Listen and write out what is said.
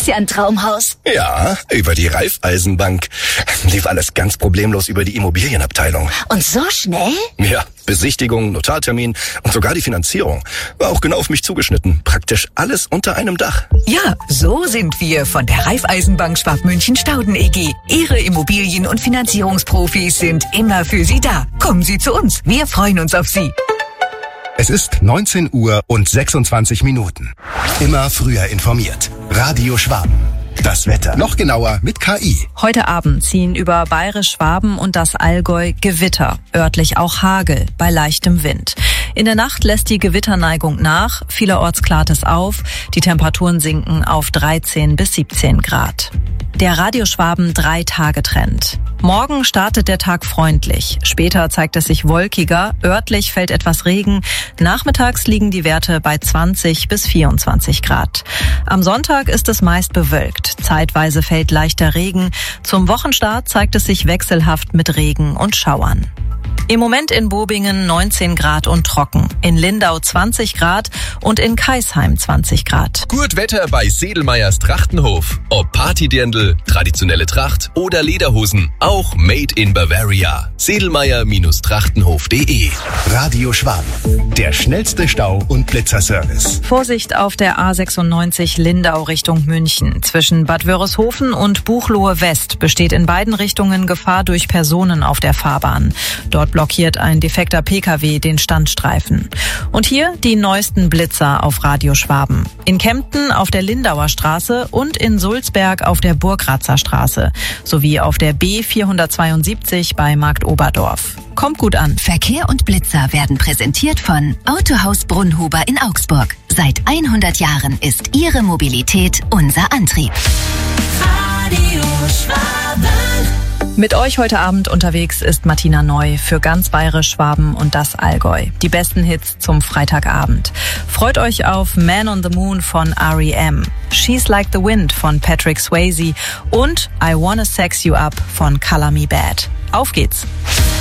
ist ja ein Traumhaus. Ja, über die Raiffeisenbank. Lief alles ganz problemlos über die Immobilienabteilung. Und so schnell? Ja, Besichtigung, Notartermin und sogar die Finanzierung. War auch genau auf mich zugeschnitten. Praktisch alles unter einem Dach. Ja, so sind wir von der Raiffeisenbank Schwabmünchen-Stauden EG. Ihre Immobilien- und Finanzierungsprofis sind immer für Sie da. Kommen Sie zu uns. Wir freuen uns auf Sie. Es ist 19 Uhr und 26 Minuten. Immer früher informiert. Radio Schwaben. Das Wetter. Noch genauer mit KI. Heute Abend ziehen über Bayerisch-Schwaben und das Allgäu Gewitter, örtlich auch Hagel bei leichtem Wind. In der Nacht lässt die Gewitterneigung nach, vielerorts klart es auf, die Temperaturen sinken auf 13 bis 17 Grad. Der Radio Schwaben 3-Tage-Trend. Morgen startet der Tag freundlich. Später zeigt es sich wolkiger, örtlich fällt etwas Regen. Nachmittags liegen die Werte bei 20 bis 24 Grad. Am Sonntag ist es meist bewölkt. Zeitweise fällt leichter Regen. Zum Wochenstart zeigt es sich wechselhaft mit Regen und Schauern. Im Moment in Bobingen 19 Grad und trocken, in Lindau 20 Grad und in Kaisheim 20 Grad. Gut Wetter bei Sedelmeyers Trachtenhof. Ob Partydirndl, traditionelle Tracht oder Lederhosen, auch made in Bavaria. Sedelmeyer-Trachtenhof.de. Radio Schwaben. Der schnellste Stau- und Blitzerservice. Vorsicht auf der A96 Lindau Richtung München. Zwischen Bad Wörishofen und Buchloe West besteht in beiden Richtungen Gefahr durch Personen auf der Fahrbahn. Dort blockiert ein defekter Pkw den Standstreifen. Und hier die neuesten Blitzer auf Radio Schwaben. In Kempten auf der Lindauer Straße und in Sulzberg auf der Burgratzer Straße. Sowie auf der B472 bei Marktoberdorf. Kommt gut an. Verkehr und Blitzer werden präsentiert von Autohaus Brunnhuber in Augsburg. Seit 100 Jahren ist Ihre Mobilität unser Antrieb. Radio Schwaben. Mit euch heute Abend unterwegs ist Martina Neu für ganz Bayerisch, Schwaben und das Allgäu. Die besten Hits zum Freitagabend. Freut euch auf Man on the Moon von R.E.M., She's Like the Wind von Patrick Swayze und I Wanna Sex You Up von Color Me Bad. Auf geht's!